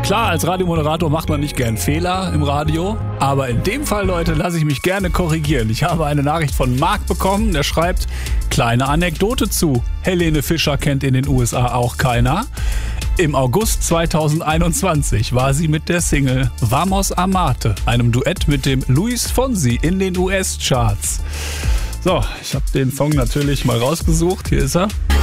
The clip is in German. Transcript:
Klar, als Radiomoderator macht man nicht gern Fehler im Radio, aber in dem Fall, Leute, lasse ich mich gerne korrigieren. Ich habe eine Nachricht von Marc bekommen, der schreibt, kleine Anekdote zu. Helene Fischer kennt in den USA auch keiner. Im August 2021 war sie mit der Single Vamos Amarte, einem Duett mit dem Luis Fonsi in den US-Charts. So, ich habe den Song natürlich mal rausgesucht, hier ist er.